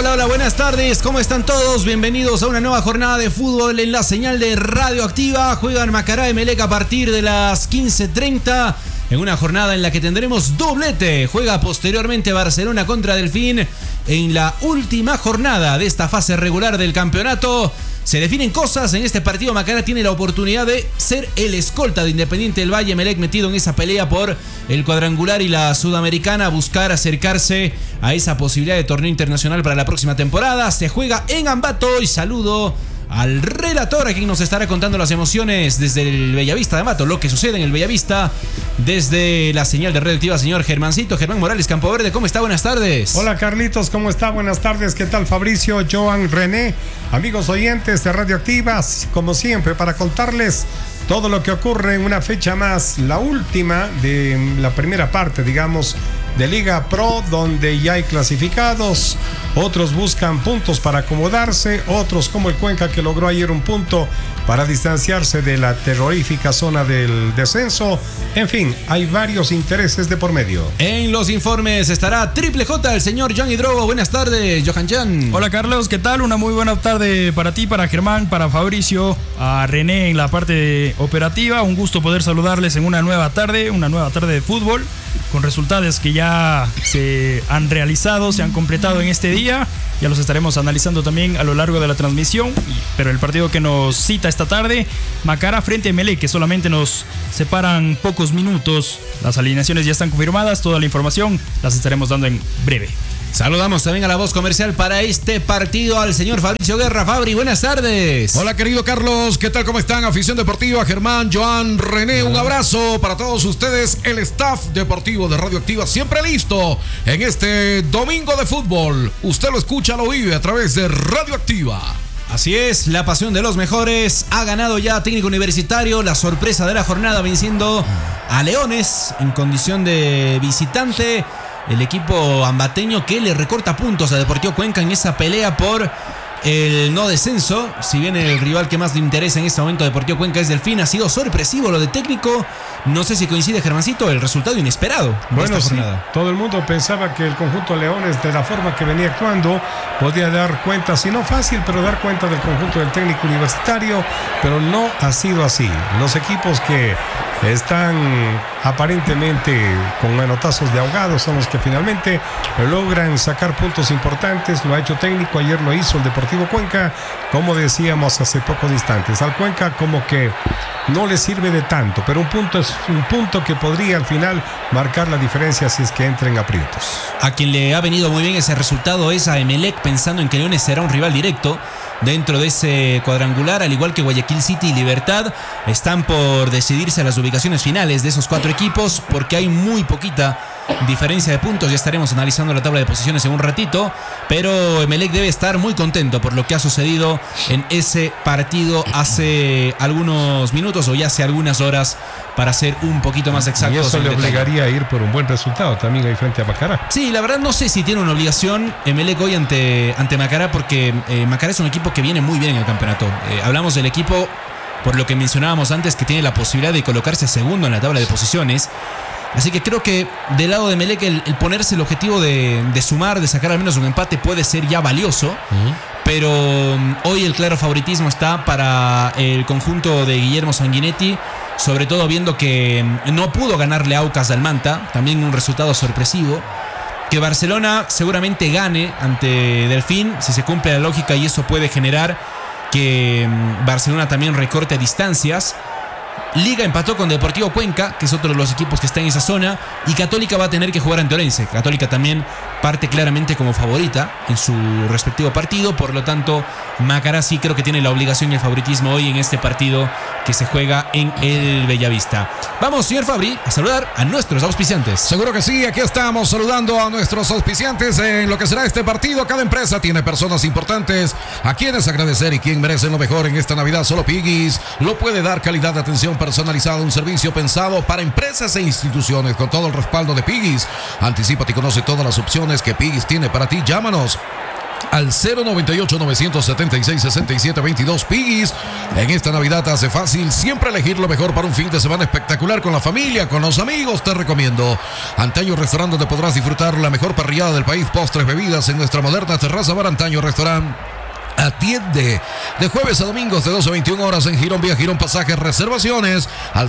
Hola, hola, buenas tardes, ¿cómo están todos? Bienvenidos a una nueva jornada de fútbol en la señal de Radioactiva. Juegan Macará Emelec a partir de las 15:30 en una jornada en la que tendremos doblete. Juega posteriormente Barcelona contra Delfín en la última jornada de esta fase regular del campeonato. Se definen cosas en este partido. Macará tiene la oportunidad de ser el escolta de Independiente del Valle. Emelec metido en esa pelea por el cuadrangular y la Sudamericana, buscar acercarse a esa posibilidad de torneo internacional para la próxima temporada. Se juega en Ambato y saludo al relator, a quien nos estará contando las emociones desde el Bellavista de Ambato, lo que sucede en el Bellavista desde la señal de Radioactiva, señor Germancito. Germán Morales, Campo Verde, ¿cómo está? Buenas tardes. Hola Carlitos, ¿cómo está? Buenas tardes, ¿qué tal Fabricio, Joan, René? Amigos oyentes de Radioactiva, como siempre, para contarles todo lo que ocurre en una fecha más, la última de la primera parte, digamos, de Liga Pro, donde ya hay clasificados. Otros buscan puntos para acomodarse, otros como el Cuenca, que logró ayer un punto para distanciarse de la terrorífica zona del descenso. En fin, hay varios intereses de por medio. En los informes estará Triple J, el señor Jan Hidrogo. Buenas tardes, Johan Jan. Hola Carlos, ¿qué tal? Una muy buena tarde para ti, para Germán, para Fabricio, a René en la parte operativa. Un gusto poder saludarles en una nueva tarde de fútbol, con resultados que ya se han realizado, se han completado en este día. Ya los estaremos analizando también a lo largo de la transmisión. Pero el partido que nos cita esta tarde, Macará frente a Emelec, que solamente nos separan pocos minutos. Las alineaciones ya están confirmadas, toda la información las estaremos dando en breve. Saludamos también a la voz comercial para este partido al señor Fabricio Guerra. Fabri, buenas tardes. Hola querido Carlos, ¿qué tal? ¿Cómo están? Afición deportiva, Germán, Joan, René, un abrazo para todos ustedes, el staff deportivo de Radioactiva, siempre listo en este domingo de fútbol. Usted lo escucha, lo vive a través de Radioactiva. Así es, la pasión de los mejores. Ha ganado ya Técnico Universitario, la sorpresa de la jornada, venciendo a Leones en condición de visitante. El equipo ambateño que le recorta puntos a Deportivo Cuenca en esa pelea por el no descenso. Si bien el rival que más le interesa en este momento a Deportivo Cuenca es Delfín, ha sido sorpresivo lo de Técnico. No sé si coincide, Germancito, el resultado inesperado de esta jornada. Sí, todo el mundo pensaba que el conjunto Leones, de la forma que venía actuando, podía dar cuenta, si no fácil, pero dar cuenta del conjunto del Técnico Universitario, pero no ha sido así. Los equipos que están aparentemente con manotazos de ahogado son los que finalmente logran sacar puntos importantes. Lo ha hecho Técnico, ayer lo hizo el Deportivo Cuenca, como decíamos hace pocos instantes. Al Cuenca como que no le sirve de tanto, pero un punto es un punto que podría al final marcar la diferencia si es que entren aprietos. A quien le ha venido muy bien ese resultado es a Emelec, pensando en que Leones será un rival directo dentro de ese cuadrangular, al igual que Guayaquil City y Libertad. Están por decidirse las ubicaciones finales de esos cuatro equipos, porque hay muy poquita diferencia de puntos. Ya estaremos analizando la tabla de posiciones en un ratito, pero Emelec debe estar muy contento por lo que ha sucedido en ese partido hace algunos minutos, o ya hace algunas horas, para ser un poquito más exactos. Y eso le obligaría a ir por un buen resultado también ahí frente a Macará. Sí, la verdad no sé si tiene una obligación Emelec hoy ante Macará, porque Macará es un equipo que viene muy bien en el campeonato. Hablamos del equipo, por lo que mencionábamos antes, que tiene la posibilidad de colocarse segundo en la tabla de posiciones. Así que creo que del lado de Emelec el ponerse el objetivo de sumar, de sacar al menos un empate, puede ser ya valioso. Pero hoy el claro favoritismo está para el conjunto de Guillermo Sanguinetti, sobre todo viendo que no pudo ganarle a Aucas del Manta, también un resultado sorpresivo. Que Barcelona seguramente gane ante Delfín, si se cumple la lógica, y eso puede generar que Barcelona también recorte distancias. Liga empató con Deportivo Cuenca, que es otro de los equipos que está en esa zona, y Católica va a tener que jugar ante Orense. Católica también parte claramente como favorita en su respectivo partido, por lo tanto Macará sí creo que tiene la obligación y el favoritismo hoy en este partido que se juega en el Bellavista. Vamos, señor Fabri, a saludar a nuestros auspiciantes. Seguro que sí, aquí estamos saludando a nuestros auspiciantes en lo que será este partido. Cada empresa tiene personas importantes a quienes agradecer y quien merece lo mejor en esta Navidad. Solo Piggy's lo puede dar. Calidad de atención personalizada, un servicio pensado para empresas e instituciones con todo el respaldo de Piggy's. Anticípate y conoce todas las opciones que Piggy's tiene para ti. Llámanos al 098-976-6722. Piggies, en esta Navidad hace fácil siempre elegir lo mejor para un fin de semana espectacular con la familia, con los amigos. Te recomiendo Antaño Restaurant, donde podrás disfrutar la mejor parrillada del país, postres, bebidas en nuestra moderna terraza bar. Antaño Restaurant atiende de jueves a domingos de 12 a 21 horas en Girón, vía Girón Pasajes. Reservaciones al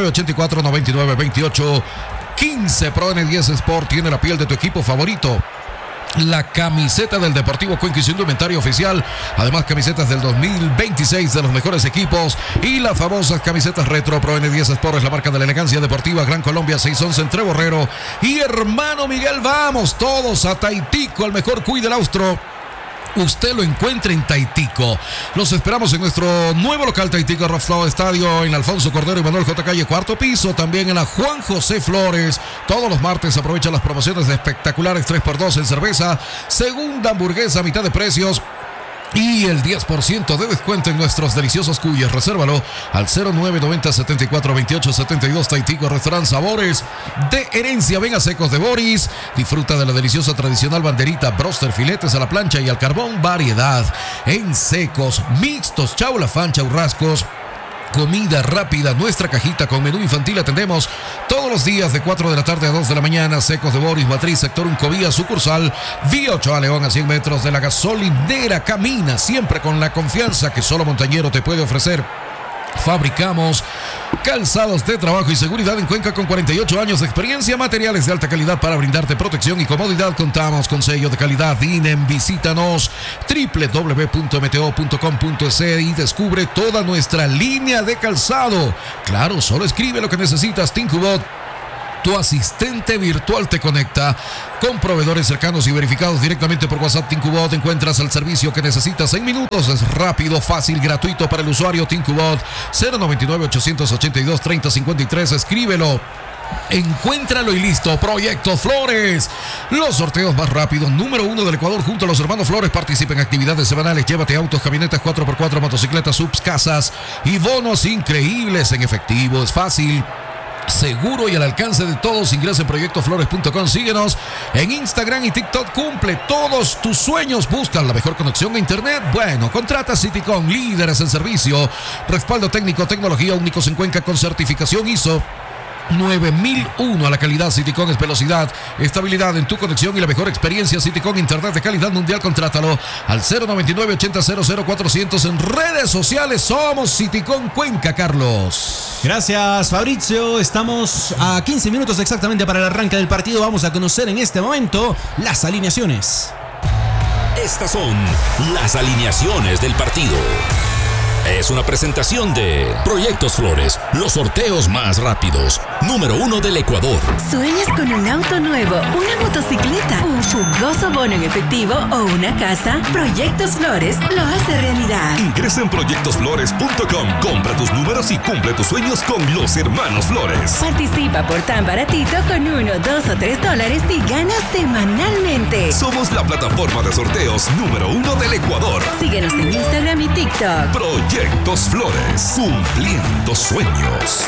0984-9928-15. Pro N10 Sport tiene la piel de tu equipo favorito. La camiseta del Deportivo Cuenca y su indumentario oficial. Además, camisetas del 2026 de los mejores equipos y las famosas camisetas retro. Pro N10 Sport es la marca de la elegancia deportiva. Gran Colombia 611 entre Borrero y Hermano Miguel. Vamos todos a Taitico, el mejor cuy del austro. Usted lo encuentra en Taitico. Los esperamos en nuestro nuevo local Taitico Roflo Estadio, en Alfonso Cordero y Manuel J. Calle, cuarto piso. También en la Juan José Flores. Todos los martes aprovecha las promociones de espectaculares 3x2 en cerveza, segunda hamburguesa a mitad de precios y el 10% de descuento en nuestros deliciosos cuyes. Resérvalo al 0990-7428-72. Taitico Restaurant, sabores de herencia. Ven a Secos de Boris. Disfruta de la deliciosa tradicional banderita, broster, filetes a la plancha y al carbón. Variedad en secos, mixtos, chaulafán, churrascos. Comida rápida, nuestra cajita con menú infantil. Atendemos todos los días de 4 de la tarde a 2 de la mañana. Secos de Boris, Matriz, sector Uncovía, sucursal Vía Ochoa León, a 100 metros de la gasolinera. Camina siempre con la confianza que solo Montañero te puede ofrecer. Fabricamos calzados de trabajo y seguridad en Cuenca con 48 años de experiencia. Materiales de alta calidad para brindarte protección y comodidad. Contamos con sello de calidad INEM. Visítanos www.meteo.com.es y descubre toda nuestra línea de calzado. Claro, solo escribe lo que necesitas. Tincubot, tu asistente virtual, te conecta con proveedores cercanos y verificados directamente por WhatsApp. Tincubot, encuentras el servicio que necesitas en minutos. Es rápido, fácil, gratuito para el usuario. Tincubot, 099-882-3053. Escríbelo. Encuéntralo y listo. Proyecto Flores, los sorteos más rápidos, número 1 del Ecuador, junto a los hermanos Flores. Participa en actividades semanales. Llévate autos, camionetas 4x4, motocicletas, subs, casas y bonos increíbles en efectivo. Es fácil, seguro y al alcance de todos. Ingresa en proyectoflores.com. Síguenos en Instagram y TikTok. Cumple todos tus sueños. Buscan la mejor conexión a internet. Bueno, contrata Citycom, líderes en servicio, respaldo técnico, tecnología, únicos en Cuenca con certificación ISO 9001. A la calidad. Citycom es velocidad, estabilidad en tu conexión y la mejor experiencia. Citycom, internet de calidad mundial. Contrátalo al 099-80-00400. En redes sociales somos Citycom Cuenca. Carlos, gracias, Fabricio. Estamos a 15 minutos exactamente para el arranque del partido. Vamos a conocer en este momento las alineaciones. Estas son las alineaciones del partido. Es una presentación de Proyectos Flores, los sorteos más rápidos, número 1 del Ecuador. ¿Sueñas con un auto nuevo, una motocicleta, un jugoso bono en efectivo o una casa? Proyectos Flores lo hace realidad. Ingresa en proyectosflores.com, compra tus números y cumple tus sueños con los hermanos Flores. Participa por tan baratito con $1, $2 o $3 y ganas semanalmente. Somos la plataforma de sorteos número 1 del Ecuador. Síguenos en Instagram y TikTok. Proyectos Flores, cumpliendo sueños.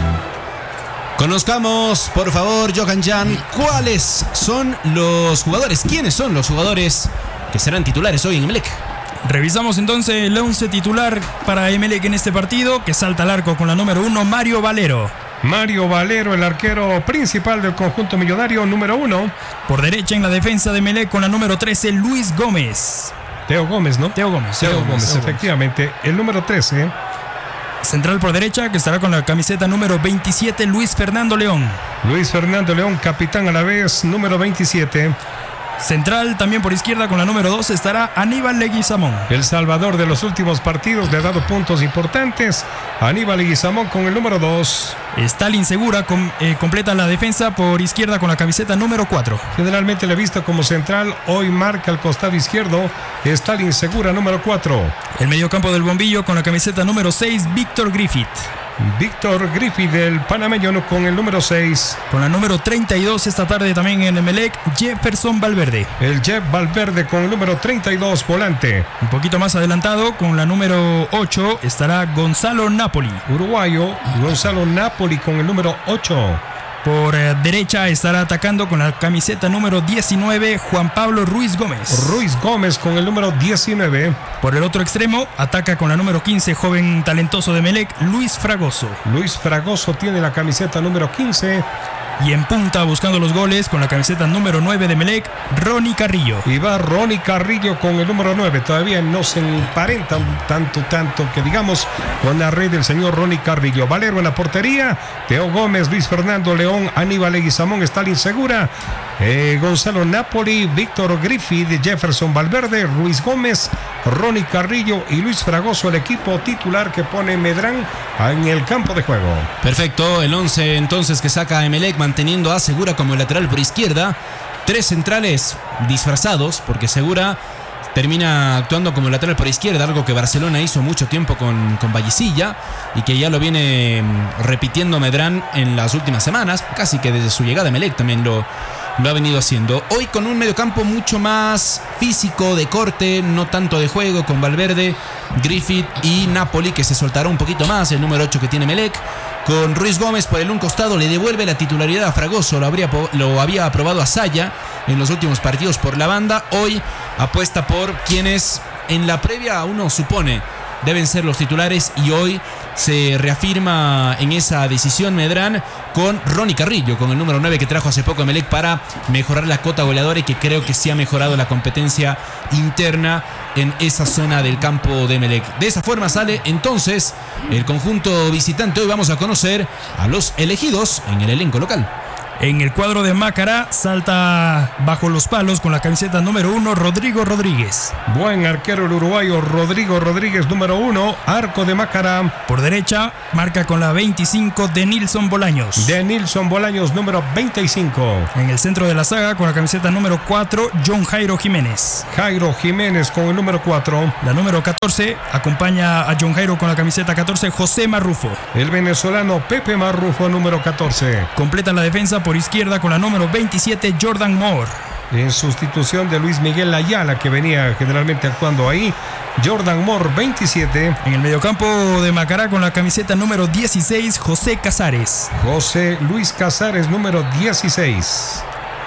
Conozcamos, por favor, Johan Jan, ¿cuáles son los jugadores? ¿Quiénes son los jugadores que serán titulares hoy en Emelec? Revisamos entonces el 11 titular para Emelec en este partido, que salta al arco con la número 1, Mario Valero. Mario Valero, el arquero principal del conjunto millonario, número 1. Por derecha en la defensa de Emelec con la número 13, Luis Gómez. Teo Gómez, ¿no? Teo Gómez, efectivamente. El número 13. Central por derecha, que estará con la camiseta número 27, Luis Fernando León. Luis Fernando León, capitán a la vez, número 27. Central también por izquierda con la número 2 estará Aníbal Leguizamón. El salvador de los últimos partidos, le ha dado puntos importantes. Aníbal Leguizamón con el número 2. Stalin Segura completa la defensa por izquierda con la camiseta número 4. Generalmente le he visto como central, hoy marca al costado izquierdo. Stalin Segura, número 4. El mediocampo del Bombillo con la camiseta número 6, Víctor Griffith. Víctor Griffith, del panameño, con el número 6. Con la número 32 esta tarde también en Emelec, Jefferson Valverde. El Jeff Valverde con el número 32, volante. Un poquito más adelantado, con la número 8, estará Gonzalo Napoli. Uruguayo, Gonzalo Napoli con el número 8. Por derecha estará atacando con la camiseta número 19 Juan Pablo Ruiz Gómez. Ruiz Gómez con el número 19. Por el otro extremo ataca con la número 15, joven talentoso de Emelec, Luis Fragoso. Luis Fragoso tiene la camiseta número 15. Y en punta buscando los goles con la camiseta número 9 de Emelec, Ronnie Carrillo. Y va Ronnie Carrillo con el número 9. Todavía no se emparentan tanto que digamos con la red del señor Ronnie Carrillo. Valero en la portería. Teo Gómez, Luis Fernando León, Aníbal Leguizamón, Stalin Segura, Gonzalo Napoli, Víctor Griffith, Jefferson Valverde, Ruiz Gómez, Ronnie Carrillo y Luis Fragoso, el equipo titular que pone Medrán en el campo de juego. Perfecto, el 11 entonces que saca Emelec, manteniendo a Segura como lateral por izquierda. 3 centrales disfrazados, porque Segura termina actuando como lateral por izquierda, algo que Barcelona hizo mucho tiempo con Vallecilla y que ya lo viene repitiendo Medrán en las últimas semanas, casi que desde su llegada a Emelec también lo ha venido haciendo. Hoy con un mediocampo mucho más físico, de corte, no tanto de juego, con Valverde, Griffith y Napoli, que se soltará un poquito más, el número 8 que tiene Emelec. Con Ruiz Gómez por el un costado, le devuelve la titularidad a Fragoso, lo había aprobado a Saya en los últimos partidos por la banda. Hoy apuesta por quienes en la previa uno supone deben ser los titulares, y hoy se reafirma en esa decisión Medrán con Ronnie Carrillo, con el número 9 que trajo hace poco Emelec para mejorar la cota goleadora, y que creo que sí ha mejorado la competencia interna en esa zona del campo de Emelec. De esa forma sale entonces el conjunto visitante. Hoy vamos a conocer a los elegidos en el elenco local. En el cuadro de Macará salta bajo los palos con la camiseta número 1 Rodrigo Rodríguez. Buen arquero el uruguayo Rodrigo Rodríguez, número 1, arco de Macará. Por derecha marca con la 25 de Nilson Bolaños. De Nilson Bolaños, número 25. En el centro de la saga con la camiseta número 4 John Jairo Jiménez. Jairo Jiménez con el número 4. La número 14 acompaña a John Jairo con la camiseta 14 José Marrufo. El venezolano Pepe Marrufo, número 14. Completan la defensa por izquierda con la número 27 Jordan Moore. En sustitución de Luis Miguel Ayala, que venía generalmente actuando ahí, Jordan Moore, 27. En el mediocampo de Macará con la camiseta número 16 José Casares. José Luis Casares, número 16.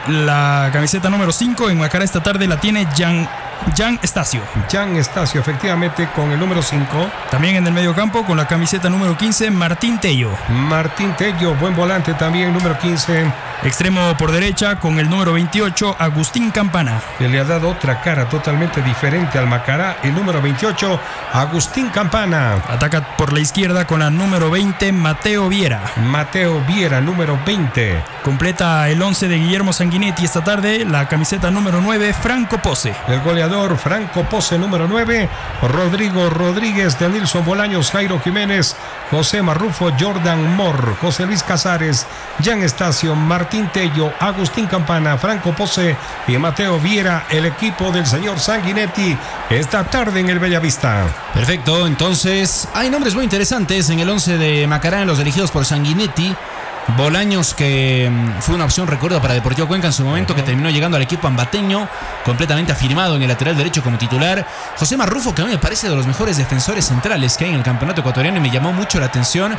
La camiseta número 5 en Macará esta tarde la tiene Jan Estacio. Jan Estacio, efectivamente, con el número 5. También en el mediocampo con la camiseta número 15 Martín Tello. Martín Tello, buen volante también, número 15. Extremo por derecha con el número 28 Agustín Campana. Que le ha dado otra cara totalmente diferente al Macará, el número 28 Agustín Campana. Ataca por la izquierda con la número 20 Mateo Viera. Mateo Viera, número 20. Completa el 11 de Guillermo Sanguinetti esta tarde la camiseta número 9 Franco Pose. El goleador Franco Pose, número 9. Rodrigo Rodríguez, de Nilson Bolaños, Jairo Jiménez, José Marrufo, Jordan Moore, José Luis Casares, Jan Estacio, Martín Tello, Agustín Campana, Franco Pose y Mateo Viera, el equipo del señor Sanguinetti esta tarde en el Bellavista. Perfecto, entonces hay nombres muy interesantes en el 11 de Macará, los elegidos por Sanguinetti. Bolaños, que fue una opción, recuerdo, para Deportivo Cuenca en su momento, que terminó llegando al equipo ambateño, completamente afirmado en el lateral derecho como titular. José Marrufo, que a mí me parece de los mejores defensores centrales que hay en el campeonato ecuatoriano, y me llamó mucho la atención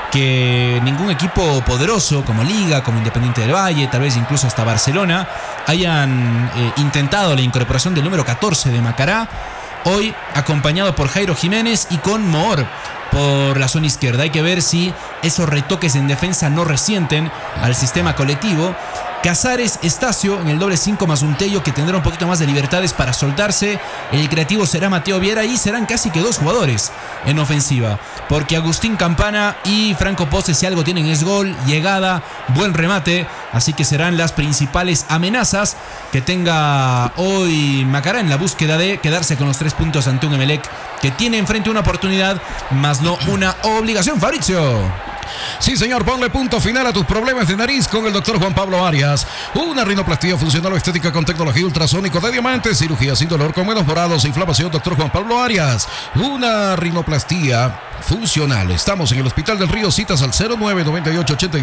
que ningún equipo poderoso como Liga, como Independiente del Valle, tal vez incluso hasta Barcelona, hayan intentado la incorporación del número 14 de Macará. Hoy acompañado por Jairo Jiménez y con Moore por la zona izquierda. Hay que ver si esos retoques en defensa no resienten al sistema colectivo. Casares, Estacio en el doble 5 más un Tello, que tendrá un poquito más de libertades para soltarse. El creativo será Mateo Viera, y serán casi que 2 jugadores en ofensiva, porque Agustín Campana y Franco Pose, si algo tienen, es gol, llegada, buen remate. Así que serán las principales amenazas que tenga hoy Macará en la búsqueda de quedarse con los 3 puntos ante un Emelec que tiene enfrente una oportunidad, más no una obligación. Fabricio. Sí, señor, ponle punto final a tus problemas de nariz con el doctor Juan Pablo Arias. Una rinoplastia funcional o estética con tecnología ultrasónico de diamantes, cirugía sin dolor, con menos morados e inflamación, doctor Juan Pablo Arias. Una rinoplastia funcional. Estamos en el Hospital del Río. Citas al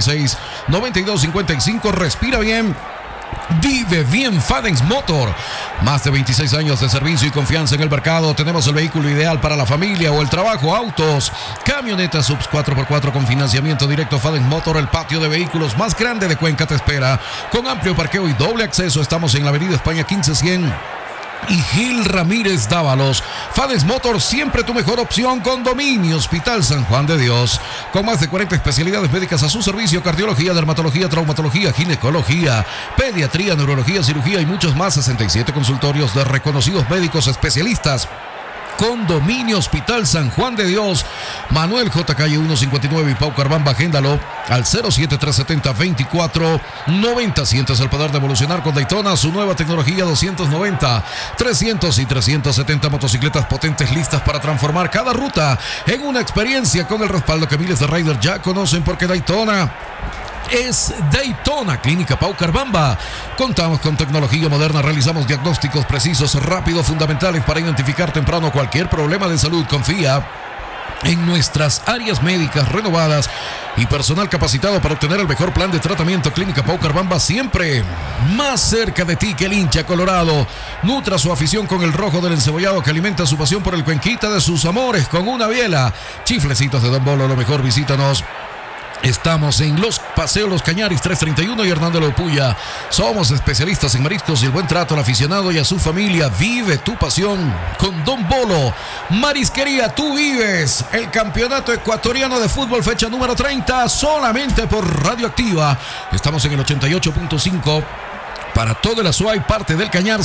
0998869255. Respira bien. Vive bien. Fadex Motor. Más de 26 años de servicio y confianza en el mercado. Tenemos el vehículo ideal para la familia o el trabajo. Autos, camionetas subs 4x4 con financiamiento directo. Fadens Motor, el patio de vehículos más grande de Cuenca te espera. Con amplio parqueo y doble acceso. Estamos en la avenida España 1500 y Gil Ramírez Dávalos. Fadens Motor, siempre tu mejor opción. Condominio Hospital San Juan de Dios, con más de 40 especialidades médicas a su servicio: cardiología, dermatología, traumatología, ginecología, pediatría, neurología, cirugía y muchos más. 67 consultorios de reconocidos médicos especialistas. Condominio Hospital San Juan de Dios, Manuel J. Calle 159 y Pau Carbamba. Agéndalo al 07370-2490. Sientes el poder de evolucionar con Daytona, su nueva tecnología 290, 300 y 370 motocicletas potentes listas para transformar cada ruta en una experiencia, con el respaldo que miles de riders ya conocen, porque Daytona es Daytona. Clínica Pau Carbamba. Contamos con tecnología moderna. Realizamos diagnósticos precisos, rápidos, fundamentales para identificar temprano cualquier problema de salud. Confía en nuestras áreas médicas renovadas y personal capacitado para obtener el mejor plan de tratamiento. Clínica Pau Carbamba, siempre más cerca de ti que el hincha colorado. Nutra su afición con el rojo del encebollado, que alimenta su pasión por el cuenquita de sus amores con una biela. Chiflecitos de Don Bolo, lo mejor. Visítanos. Estamos en Los Paseos Los Cañaris 331 y Hernando Lopuya. Somos especialistas en mariscos y el buen trato al aficionado y a su familia. Vive tu pasión con Don Bolo. Marisquería, tú vives el campeonato ecuatoriano de fútbol, fecha número 30, solamente por Radioactiva. Estamos en el 88.5 para todo el Azuay, parte del Cañar,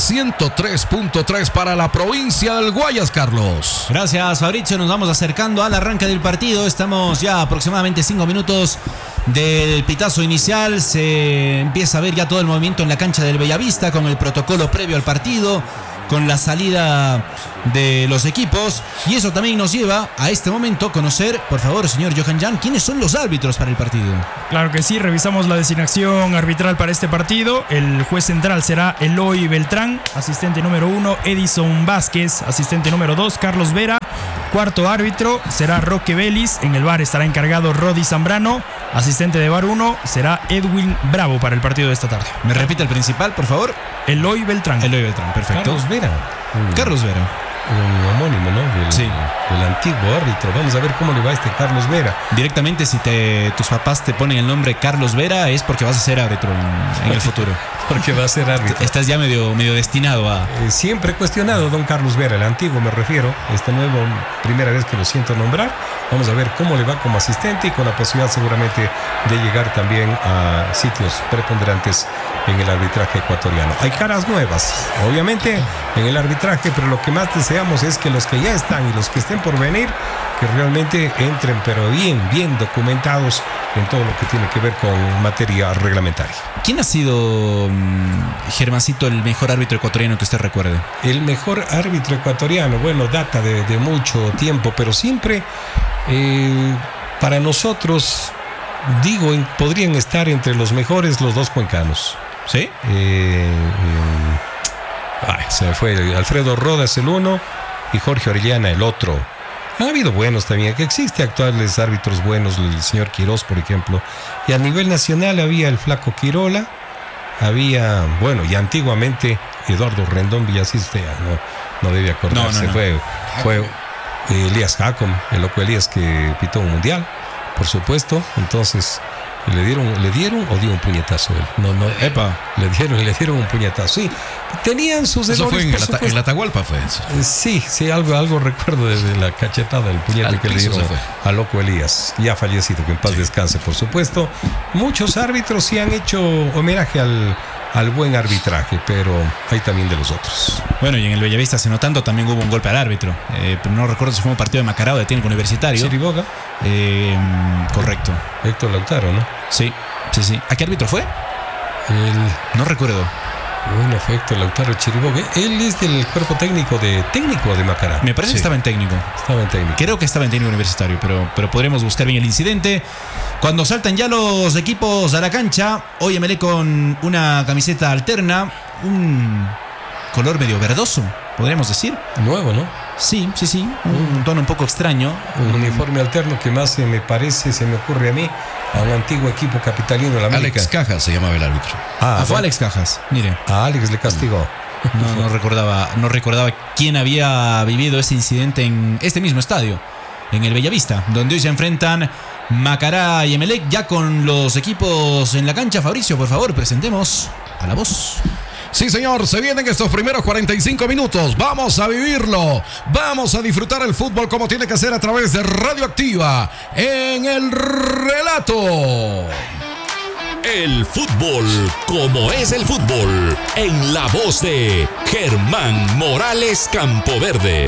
103.3 para la provincia del Guayas, Carlos. Gracias, Fabricio. Nos vamos acercando al arranque del partido. Estamos ya aproximadamente 5 minutos del pitazo inicial. Se empieza a ver ya todo el movimiento en la cancha del Bellavista, con el protocolo previo al partido, con la salida de los equipos, y eso también nos lleva a este momento conocer, por favor, señor Johan Jan, quiénes son los árbitros para el partido. Claro que sí, revisamos la designación arbitral para este partido. El juez central será Eloy Beltrán, asistente número 1 Edison Vázquez, asistente número 2 Carlos Vera, cuarto árbitro será Roque Vélez, en el VAR estará encargado Rodi Zambrano, asistente de VAR 1 será Edwin Bravo para el partido de esta tarde. ¿Me repite el principal, por favor? Eloy Beltrán. Eloy Beltrán, perfecto. Carlos Vera. Carlos Vera. Un homónimo, ¿no? Sí. Del antiguo árbitro. Vamos a ver cómo le va a este Carlos Vera. Directamente, si tus papás te ponen el nombre Carlos Vera, es porque vas a ser árbitro en el futuro. Porque va a ser árbitro. Estás ya medio destinado a... Siempre he cuestionado a don Carlos Vera, el antiguo me refiero. Este nuevo, primera vez que lo siento nombrar. Vamos a ver cómo le va como asistente y con la posibilidad seguramente de llegar también a sitios preponderantes en el arbitraje ecuatoriano. Hay caras nuevas, obviamente, en el arbitraje, pero lo que más deseamos es que los que ya están y los que estén por venir, que realmente entren, pero bien documentados en todo lo que tiene que ver con materia reglamentaria. ¿Quién ha sido, Germancito, el mejor árbitro ecuatoriano que usted recuerde? El mejor árbitro ecuatoriano, bueno, data de mucho tiempo, pero siempre para nosotros, digo, podrían estar entre los mejores los dos cuencanos. ¿Sí? Se me fue. Alfredo Rodas el uno y Jorge Orellana el otro. Ha habido buenos también, que existe actuales árbitros buenos, el señor Quirós, por ejemplo. Y a nivel nacional había el Flaco Quirola, había, bueno, y antiguamente Eduardo Rendón Villasís, no debe acordarse. No. Fue Elías Jacom, el loco Elías, que pitó un mundial, por supuesto. Entonces, ¿le dieron o dio un puñetazo él? No. Epa. Le dieron un puñetazo. Sí, tenían sus Eso errores. fue en la Atahualpa, fue eso. Sí, algo recuerdo de la cachetada del puñete que le dieron a loco Elías, ya fallecido, que en paz descanse, por supuesto. Muchos árbitros sí han hecho homenaje al buen arbitraje, pero hay también de los otros. Bueno, y en el Bellavista, se notando, también hubo un golpe al árbitro. Pero no recuerdo si fue un partido de Macará o de técnico universitario. Chiriboga. Correcto. Héctor Lautaro, ¿no? Sí. ¿A qué árbitro fue? No recuerdo. Bueno, fue Héctor Lautaro Chiriboga. Él es del cuerpo técnico de Macará. Me parece que estaba en técnico. Creo que estaba en técnico universitario, pero podremos buscar bien el incidente. Cuando saltan ya los equipos a la cancha, hoy Emelec con una camiseta alterna, un color medio verdoso, podríamos decir. Nuevo, ¿no? Sí. Un tono un poco extraño. Un uniforme alterno que más se me ocurre a mí, a un antiguo equipo capitalino de la América. Alex Cajas se llamaba el árbitro. Fue Alex Cajas, mire. A Alex le castigó. No recordaba quién había vivido ese incidente en este mismo estadio, en el Bellavista, donde hoy se enfrentan Macará y Emelec, ya con los equipos en la cancha. Fabricio, por favor, presentemos a la voz. Sí, señor, se vienen estos primeros 45 minutos. Vamos a vivirlo. Vamos a disfrutar el fútbol como tiene que ser a través de Radioactiva en el relato. El fútbol, como es el fútbol, en la voz de Germán Morales Campoverde.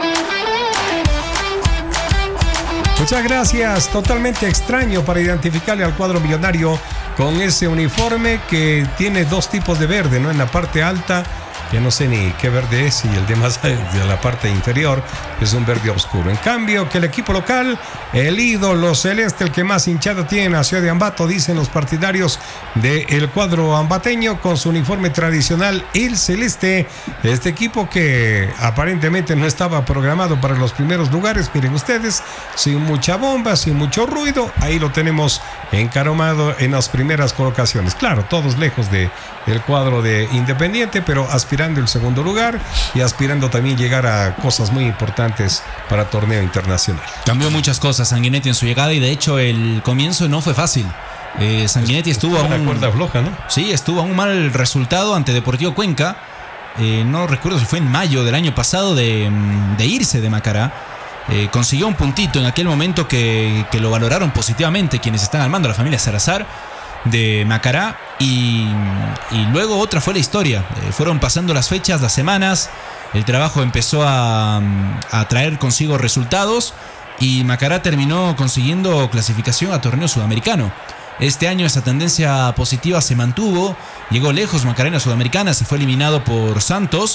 Muchas gracias. Totalmente extraño para identificarle al cuadro millonario con ese uniforme que tiene dos tipos de verde, ¿no? En la parte alta, que no sé ni qué verde es, y el de más de la parte inferior es un verde oscuro. En cambio, que el equipo local, el ídolo celeste, el que más hinchada tiene en la ciudad de Ambato, dicen los partidarios del cuadro ambateño, con su uniforme tradicional, el celeste. Este equipo que aparentemente no estaba programado para los primeros lugares, miren ustedes, sin mucha bomba, sin mucho ruido, ahí lo tenemos encaramado en las primeras colocaciones. Claro, todos lejos del cuadro de Independiente, pero aspirando el segundo lugar y aspirando también llegar a cosas muy importantes para torneo internacional. Cambió muchas cosas Sanguinetti en su llegada, y de hecho el comienzo no fue fácil. Sanguinetti estuvo a una cuerda floja, ¿no? Sí, estuvo a un mal resultado ante Deportivo Cuenca. No recuerdo si fue en mayo del año pasado de irse de Macará. Consiguió un puntito en aquel momento que lo valoraron positivamente quienes están al mando, la familia Salazar de Macará, y luego otra fue la historia. Fueron pasando las fechas, las semanas, el trabajo empezó a traer consigo resultados, y Macará terminó consiguiendo clasificación a torneo sudamericano. Este año esa tendencia positiva se mantuvo, llegó lejos Macará en la Sudamericana, se fue eliminado por Santos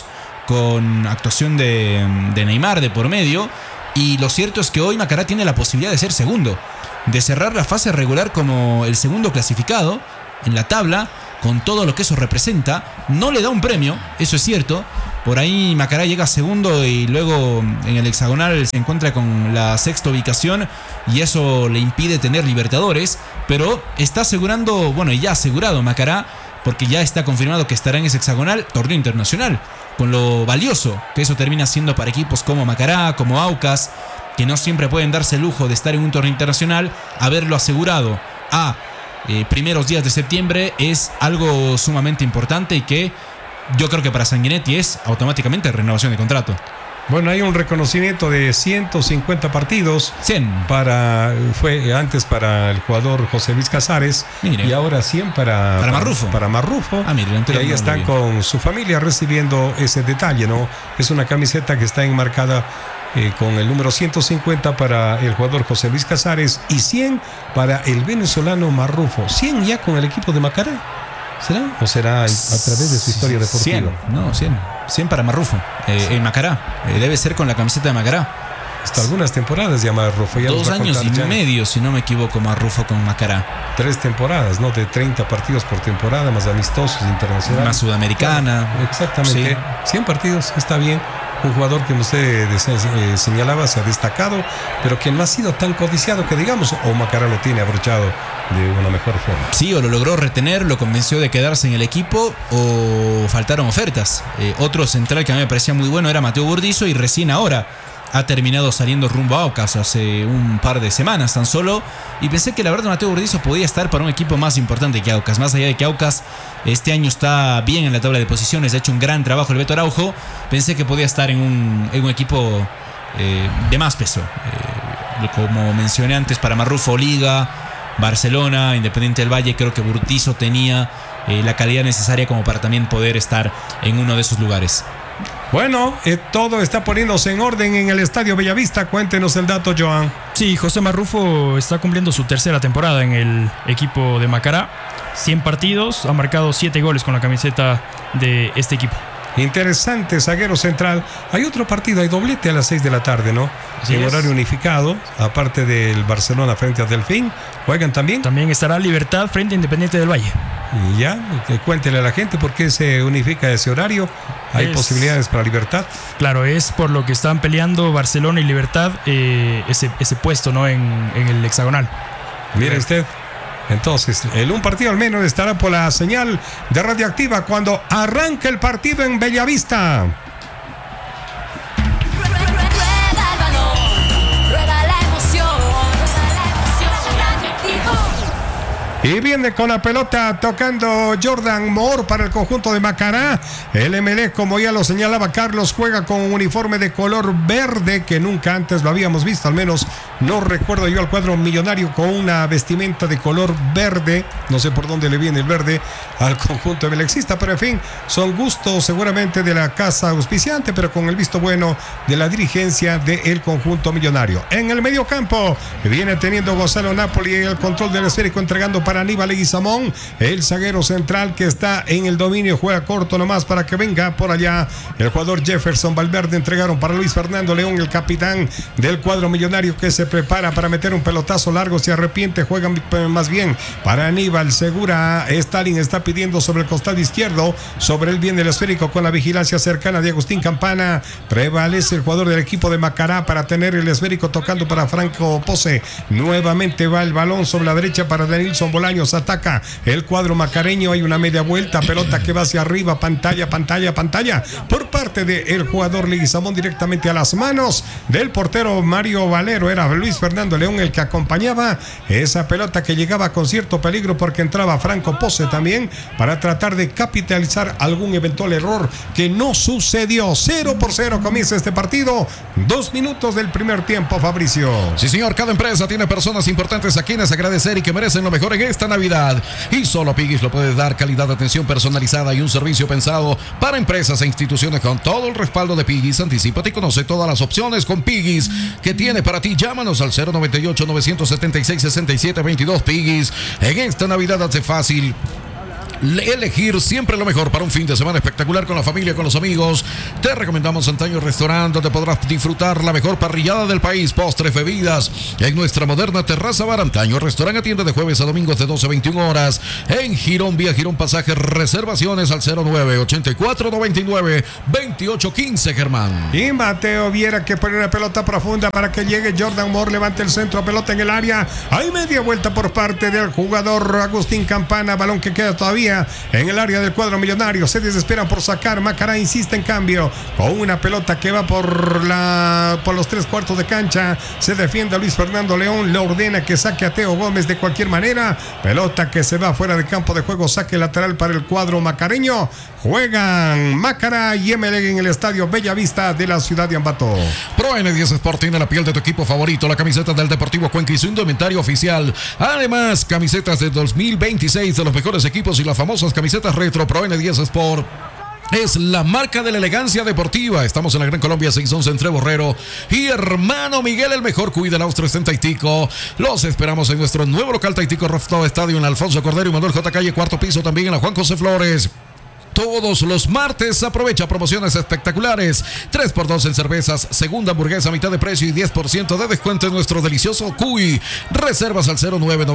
con actuación de Neymar de por medio, y lo cierto es que hoy Macará tiene la posibilidad de ser segundo, de cerrar la fase regular como el segundo clasificado en la tabla, con todo lo que eso representa. No le da un premio, eso es cierto. Por ahí Macará llega segundo y luego en el hexagonal se encuentra con la sexta ubicación, y eso le impide tener Libertadores, pero está asegurando, bueno, ya asegurado Macará, porque ya está confirmado que estará en ese hexagonal torneo internacional, con lo valioso que eso termina siendo para equipos como Macará, como Aucas, que no siempre pueden darse el lujo de estar en un torneo internacional. Haberlo asegurado a primeros días de septiembre es algo sumamente importante, y que yo creo que para Sanguinetti es automáticamente renovación de contrato. Bueno, hay un reconocimiento de 150 partidos. 100. Fue antes para el jugador José Luis Casares. Mire. Y ahora 100 para Marrufo. Para Marrufo. Mire, y ahí están con su familia recibiendo ese detalle, ¿no? Es una camiseta que está enmarcada con el número 150 para el jugador José Luis Casares y 100 para el venezolano Marrufo. 100 ya con el equipo de Macará. ¿Será? ¿O será a través de su historia deportiva? 100 para Marrufo en Macará. Debe ser con la camiseta de Macará. Hasta algunas temporadas ya Marrufo. 2 años y medio, si no me equivoco, Marrufo con Macará. 3 temporadas, ¿no? De 30 partidos por temporada, más amistosos internacionales. Más sudamericana. Claro, exactamente. Sí. 100 partidos, está bien. Un jugador que usted señalaba se ha destacado, pero que no ha sido tan codiciado que digamos, o Macará lo tiene abrochado de una mejor forma. Sí, o lo logró retener, lo convenció de quedarse en el equipo, o faltaron ofertas. Otro central que a mí me parecía muy bueno era Mateo Burdizo, y recién ahora ha terminado saliendo rumbo a Aucas hace un par de semanas tan solo, y pensé que la verdad Mateo Burdizo podía estar para un equipo más importante que Aucas, más allá de que Aucas este año está bien en la tabla de posiciones, ha hecho un gran trabajo el Beto Araujo. Pensé que podía estar en un equipo de más peso, como mencioné antes, para Marrufo, Liga, Barcelona, Independiente del Valle. Creo que Burdizo tenía la calidad necesaria como para también poder estar en uno de esos lugares. Bueno, todo está poniéndose en orden en el Estadio Bellavista. Cuéntenos el dato, Joan. Sí, José Marrufo está cumpliendo su tercera temporada en el equipo de Macará. 100 partidos, ha marcado 7 goles con la camiseta de este equipo. Interesante, zaguero central. Hay otro partido, hay doblete a las 6 de la tarde, ¿no? En horario unificado, aparte del Barcelona frente a Delfín. ¿Juegan también? También estará Libertad frente a Independiente del Valle. Y ya, cuéntele a la gente por qué se unifica ese horario. ¿Hay posibilidades para Libertad? Claro, es por lo que están peleando Barcelona y Libertad ese puesto, ¿no? En el hexagonal. Mire usted. Entonces, el un partido al menos estará por la señal de Radioactiva cuando arranque el partido en Bellavista. Y viene con la pelota tocando Jordan Moore para el conjunto de Macará. El Emelec, como ya lo señalaba Carlos, juega con un uniforme de color verde que nunca antes lo habíamos visto. Al menos no recuerdo yo al cuadro millonario con una vestimenta de color verde. No sé por dónde le viene el verde al conjunto emelexista, pero en fin, son gustos seguramente de la casa auspiciante, pero con el visto bueno de la dirigencia del conjunto millonario. En el medio campo viene teniendo Gonzalo Napoli el control del esférico, entregando para Aníbal Leguizamón, el zaguero central que está en el dominio, juega corto nomás para que venga por allá el jugador Jefferson Valverde. Entregaron para Luis Fernando León, el capitán del cuadro millonario, que se prepara para meter un pelotazo largo, se arrepiente, juega más bien para Aníbal Segura. Stalin está pidiendo sobre el costado izquierdo, sobre él viene el esférico con la vigilancia cercana de Agustín Campana. Prevalece el jugador del equipo de Macará para tener el esférico tocando para Franco Pose. Nuevamente va el balón sobre la derecha para Denilson Bolaños. Ataca el cuadro macareño. Hay una media vuelta, pelota que va hacia arriba, pantalla por parte del jugador Leguizamón directamente a las manos del portero Mario Valero. Era Luis Fernando León el que acompañaba esa pelota que llegaba con cierto peligro porque entraba Franco Pose también para tratar de capitalizar algún eventual error que no sucedió. 0-0 comienza este partido. 2 minutos del primer tiempo, Fabricio. Sí, señor, cada empresa tiene personas importantes a quienes agradecer y que merecen lo mejor en esta Navidad, y solo Piggy's lo puede dar. Calidad de atención personalizada y un servicio pensado para empresas e instituciones con todo el respaldo de Piggy's. Anticípate y conoce todas las opciones con Piggy's que tiene para ti. Llámanos al 098-976-6722. Piggy's, en esta Navidad hace fácil elegir siempre lo mejor para un fin de semana espectacular con la familia, con los amigos. Te recomendamos Antaño Restaurant, donde podrás disfrutar la mejor parrillada del país, postres, bebidas en nuestra moderna terraza bar. Antaño Restaurant atiende de jueves a domingos de 12 a 21 horas en Girón, vía Girón Pasaje. Reservaciones al 09-8499-2815, Germán. Y Mateo Viera que pone una pelota profunda para que llegue Jordan Moore, levante el centro, pelota en el área. Hay media vuelta por parte del jugador Agustín Campana, balón que queda todavía en el área del cuadro millonario. Se desesperan por sacar. Macará insiste en cambio con una pelota que va por los 3/4 de cancha. Se defiende a Luis Fernando León, le ordena que saque a Teo Gómez de cualquier manera. Pelota que se va fuera del campo de juego, saque lateral para el cuadro macareño. Juegan Macará y Emelec en el estadio Bellavista de la ciudad de Ambato. Pro N10 Sport tiene la piel de tu equipo favorito, la camiseta del Deportivo Cuenca y su indumentario oficial. Además, camisetas de 2026 de los mejores equipos y las famosas camisetas retro. Pro N10 Sport es la marca de la elegancia deportiva. Estamos en la Gran Colombia 611 entre Borrero y Hermano Miguel, el mejor cuida el Austro está en Taitico. Los esperamos en nuestro nuevo local Taitico Rooftop Estadio en Alfonso Cordero y Manuel J. Calle, 4º piso, también en la Juan José Flores. Todos los martes aprovecha promociones espectaculares. 3x2 en cervezas, segunda hamburguesa a mitad de precio y 10% de descuento en nuestro delicioso cuy. Reservas al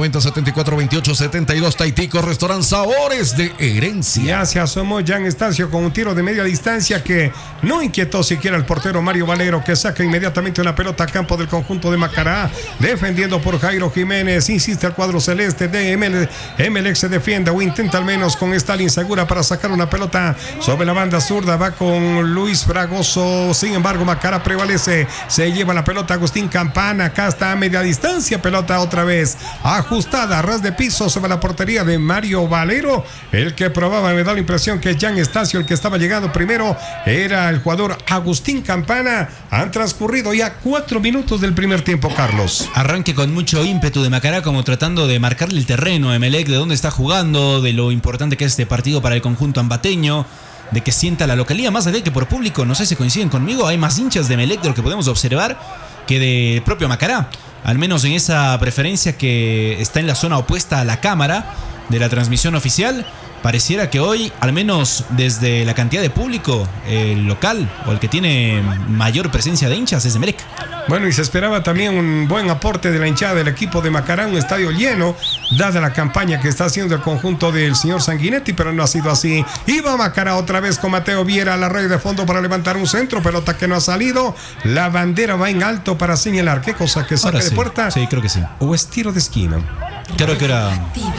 0990-7428-72. Taitico Restaurant, sabores de herencia. Ya se asomó Jan Estacio con un tiro de media distancia que no inquietó siquiera al portero Mario Valero, que saca inmediatamente una pelota a campo del conjunto de Macará, defendiendo por Jairo Jiménez. Insiste el cuadro celeste de Emelec, se defiende o intenta al menos con Stalin Segura para sacar una pelota sobre la banda zurda. Va con Luis Fragoso. Sin embargo, Macará prevalece. Se lleva la pelota Agustín Campana. Acá está a media distancia. Pelota otra vez ajustada a ras de piso sobre la portería de Mario Valero. El que probaba, me da la impresión que Jan Estacio, el que estaba llegando primero, era el jugador Agustín Campana. Han transcurrido ya 4 minutos del primer tiempo, Carlos. Arranque con mucho ímpetu de Macará, como tratando de marcarle el terreno a Emelec, de dónde está jugando, de lo importante que es este partido para el conjunto ambateño, de que sienta la localidad, más allá que por público. No sé si coinciden conmigo, hay más hinchas de Emelec de lo que podemos observar que de propio Macará, al menos en esa preferencia que está en la zona opuesta a la cámara de la transmisión oficial. pareciera que hoy, al menos desde la cantidad de público, el local o el que tiene mayor presencia de hinchas es Emelec. Bueno, y se esperaba también un buen aporte de la hinchada del equipo de Macará, un estadio lleno, dada la campaña que está haciendo el conjunto del señor Sanguinetti, pero no ha sido así. Iba Macará otra vez con Mateo Viera a la red de fondo para levantar un centro, pelota que no ha salido. La bandera va en alto para señalar. ¿Qué cosa? ¿Que saque de puerta? Sí, creo que sí. ¿O es tiro de esquina? Creo que era...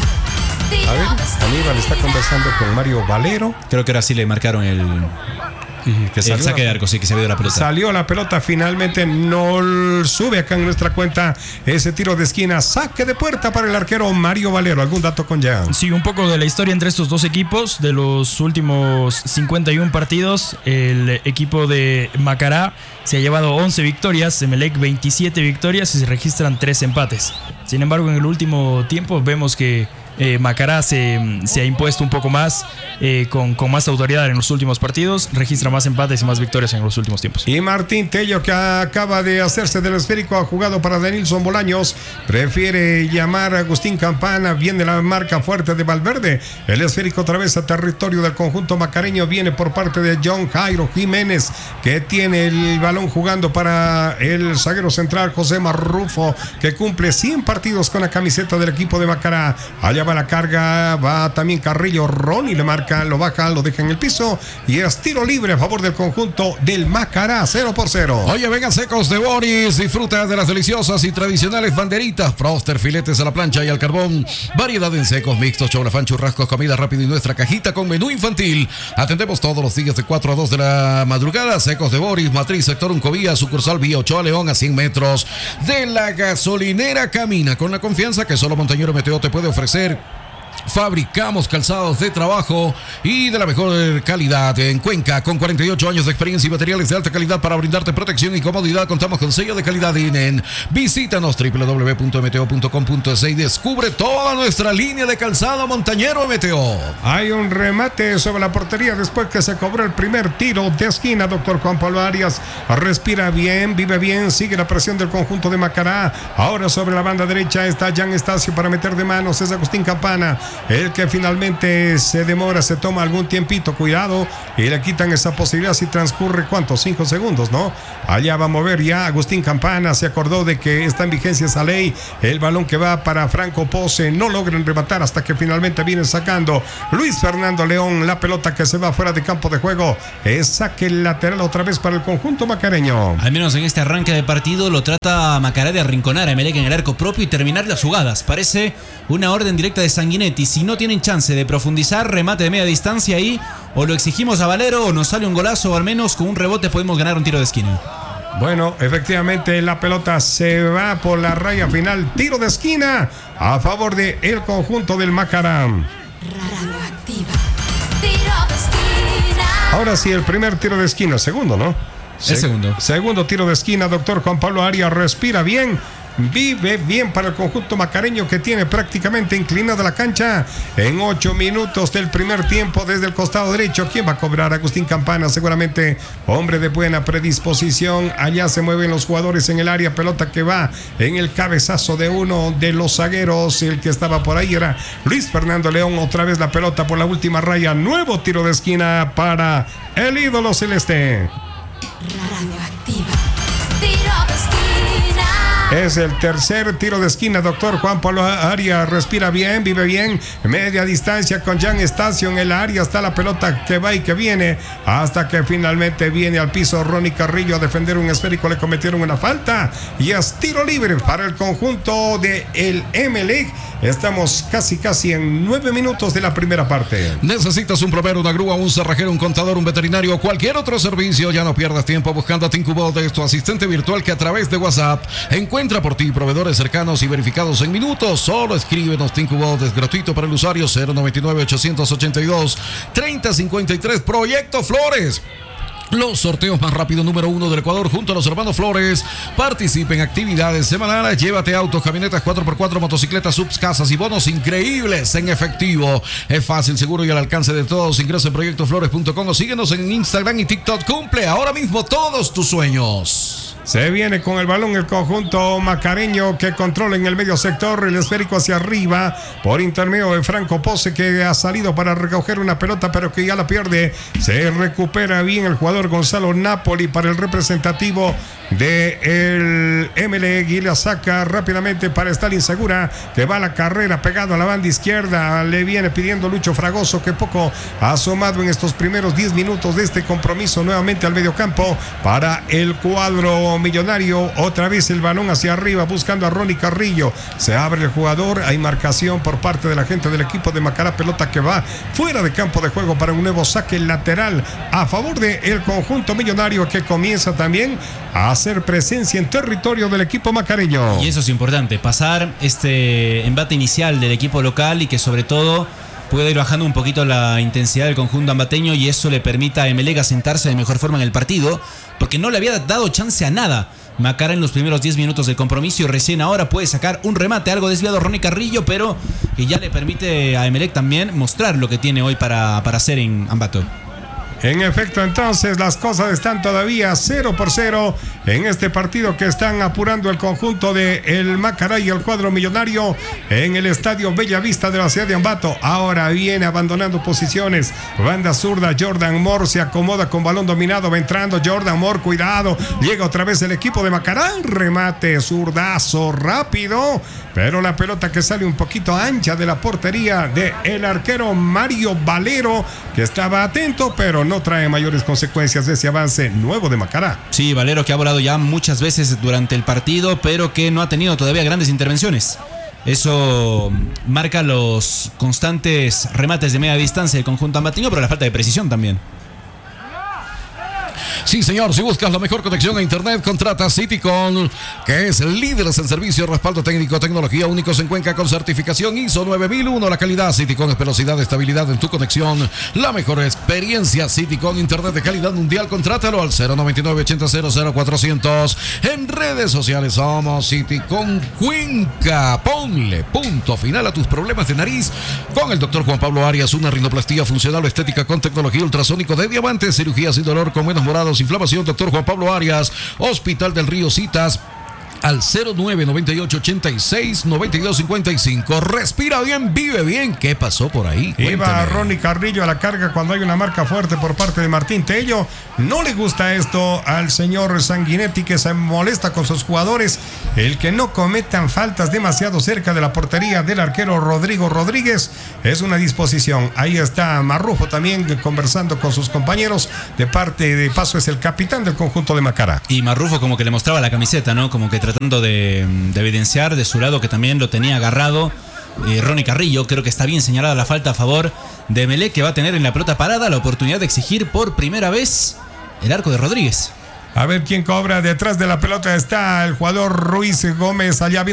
A ver, Aníbal está conversando con Mario Valero. Creo que ahora sí le marcaron el saque de arco, sí, que se había ido la pelota. Salió la pelota, finalmente no sube acá en nuestra cuenta ese tiro de esquina. Saque de puerta para el arquero Mario Valero. ¿Algún dato con Jan? Sí, un poco de la historia entre estos dos equipos. De los últimos 51 partidos, el equipo de Macará se ha llevado 11 victorias, Emelec 27 victorias y se registran 3 empates. Sin embargo, en el último tiempo vemos que Macará se ha impuesto un poco más, con más autoridad en los últimos partidos, registra más empates y más victorias en los últimos tiempos. Y Martín Tello, que acaba de hacerse del esférico, ha jugado para Denilson Bolaños, prefiere llamar a Agustín Campana, viene la marca fuerte de Valverde, el esférico otra vez a territorio del conjunto macareño, viene por parte de John Jairo Jiménez, que tiene el balón jugando para el zaguero central José Marrufo, que cumple 100 partidos con la camiseta del equipo de Macará. Allá va la carga, va también Carrillo, Ronnie le marca, lo baja, lo deja en el piso y es tiro libre a favor del conjunto del Macará, 0-0. Oye, vengan Secos de Boris, disfruta de las deliciosas y tradicionales banderitas, froster, filetes a la plancha y al carbón, variedad en secos, mixtos, chocolafán, churrascos, comida rápida y nuestra cajita con menú infantil. Atendemos todos los días de 4 a 2 de la madrugada. Secos de Boris, matriz, sector Uncovía, sucursal Vía Ochoa León, a 100 metros de la gasolinera. Camina con la confianza que solo Montañero Meteo te puede ofrecer. Fabricamos calzados de trabajo y de la mejor calidad en Cuenca, con 48 años de experiencia y materiales de alta calidad para brindarte protección y comodidad. Contamos con sello de calidad INEN. Visítanos www.meteo.com.es y descubre toda nuestra línea de calzado montañero Meteo. Hay un remate sobre la portería después que se cobró el primer tiro de esquina. Doctor Juan Pablo Arias respira bien, vive bien, sigue la presión del conjunto de Macará. Ahora sobre la banda derecha está Jan Estacio para meter de manos, es Agustín Campana el que finalmente se demora, se toma algún tiempito, cuidado, y le quitan esa posibilidad si transcurre, ¿cuántos? 5 segundos, ¿no? Allá va a mover ya Agustín Campana, se acordó de que está en vigencia esa ley, el balón que va para Franco Pose, no logran rematar hasta que finalmente vienen sacando Luis Fernando León, la pelota que se va fuera de campo de juego, es saque lateral otra vez para el conjunto macareño. Al menos en este arranque de partido lo trata Macará de arrinconar a Emelec en el arco propio y terminar las jugadas, parece una orden directa de Sanguinetti. Si no tienen chance de profundizar, remate de media distancia ahí, o lo exigimos a Valero o nos sale un golazo, o al menos con un rebote podemos ganar un tiro de esquina. Bueno, efectivamente la pelota se va por la raya final, tiro de esquina a favor del conjunto del Macará. Radioactiva. Tiro de esquina. Ahora sí, el primer tiro de esquina, segundo, ¿no? El segundo. Segundo tiro de esquina, doctor Juan Pablo Arias respira bien. Vive bien para el conjunto macareño, que tiene prácticamente inclinada la cancha en 8 minutos del primer tiempo desde el costado derecho. ¿Quién va a cobrar? Agustín Campana, seguramente hombre de buena predisposición. Allá se mueven los jugadores en el área, pelota que va en el cabezazo de uno de los zagueros. El que estaba por ahí era Luis Fernando León. Otra vez la pelota por la última raya, nuevo tiro de esquina para el ídolo celeste. Radioactiva. Tiro de esquina. Es el tercer tiro de esquina, doctor Juan Pablo Arias respira bien, vive bien, media distancia con Jan Estacio en el área, está la pelota que va y que viene, hasta que finalmente viene al piso Ronnie Carrillo a defender un esférico, le cometieron una falta y es tiro libre para el conjunto de el Emelec. Estamos casi en 9 minutos de la primera parte. ¿Necesitas un plomero, una grúa, un cerrajero, un contador, un veterinario o cualquier otro servicio? Ya no pierdas tiempo buscando a Tincubot, de tu asistente virtual que a través de WhatsApp encuentra por ti proveedores cercanos y verificados en minutos. Solo escríbenos. Tincubot es gratuito para el usuario. 099-882-3053. Proyecto Flores. Los sorteos más rápidos número 1 del Ecuador junto a los hermanos Flores. Participa en actividades semanales. Llévate autos, camionetas 4x4, motocicletas, subs, casas y bonos increíbles en efectivo. Es fácil, seguro y al alcance de todos. Ingresa en proyectoflores.com o síguenos en Instagram y TikTok. Cumple ahora mismo todos tus sueños. Se viene con el balón el conjunto macareño que controla en el medio sector el esférico hacia arriba por intermedio de Franco Pose, que ha salido para recoger una pelota pero que ya la pierde. Se recupera bien el jugador Gonzalo Napoli para el representativo del MLE y la saca rápidamente para Stalin Segura, que va a la carrera pegado a la banda izquierda. Le viene pidiendo Lucho Fragoso, que poco ha asomado en estos primeros 10 minutos de este compromiso, nuevamente al mediocampo para el cuadro millonario. Otra vez el balón hacia arriba buscando a Ronnie Carrillo. Se abre el jugador, hay marcación por parte de la gente del equipo de Macará, pelota que va fuera de campo de juego para un nuevo saque lateral a favor del conjunto millonario, que comienza también a hacer presencia en territorio del equipo macareño. Y eso es importante, pasar este embate inicial del equipo local y que sobre todo pueda ir bajando un poquito la intensidad del conjunto ambateño, y eso le permita a Emelec asentarse de mejor forma en el partido, porque no le había dado chance a nada Macará en los primeros 10 minutos del compromiso, y recién ahora puede sacar un remate algo desviado Ronnie Carrillo, pero que ya le permite a Emelec también mostrar lo que tiene hoy para hacer en Ambato. En efecto, entonces las cosas están todavía 0-0 en este partido que están apurando el conjunto de el Macará y el cuadro millonario en el estadio Bella Vista de la ciudad de Ambato. Ahora viene abandonando posiciones. Banda zurda, Jordan Moore se acomoda con balón dominado, va entrando Jordan Moore, cuidado, llega otra vez el equipo de Macará, remate zurdazo rápido, pero la pelota que sale un poquito ancha de la portería de el arquero Mario Valero, que estaba atento, pero no trae mayores consecuencias de ese avance nuevo de Macará. Sí, Valero, que ha volado ya muchas veces durante el partido, pero que no ha tenido todavía grandes intervenciones. Eso marca los constantes remates de media distancia del conjunto ambateño, pero la falta de precisión también. Sí, señor, si buscas la mejor conexión a internet, contrata Citycon, que es líderes en servicio, respaldo técnico, tecnología, únicos en Cuenca con certificación ISO 9001. La calidad Citycon es velocidad, estabilidad en tu conexión. La mejor experiencia Citycon, internet de calidad mundial. Contrátalo al 099-8000-400. En redes sociales somos Citycon Cuenca. Ponle punto final a tus problemas de nariz con el doctor Juan Pablo Arias. Una rinoplastía funcional o estética con tecnología ultrasónico de diamante, cirugía sin dolor, con menos morados, inflamación. Doctor Juan Pablo Arias, Hospital del Río. Citas al 0998-86-9255. Respira bien, vive bien. ¿Qué pasó por ahí? Cuéntame. Iba Ronnie Carrillo a la carga cuando hay una marca fuerte por parte de Martín Tello. No le gusta esto al señor Sanguinetti, que se molesta con sus jugadores el que no cometan faltas demasiado cerca de la portería del arquero Rodrigo Rodríguez. Es una disposición. Ahí está Marrufo también conversando con sus compañeros. De parte de Paso es el capitán del conjunto de Macará. Y Marrufo como que le mostraba la camiseta, ¿no? Como que tratando de evidenciar de su lado que también lo tenía agarrado. Ronnie Carrillo, creo que está bien señalada la falta a favor de Emelec, que va a tener en la pelota parada la oportunidad de exigir por primera vez el arco de Rodríguez. A ver quién cobra. Detrás de la pelota está el jugador Ruiz Gómez, allá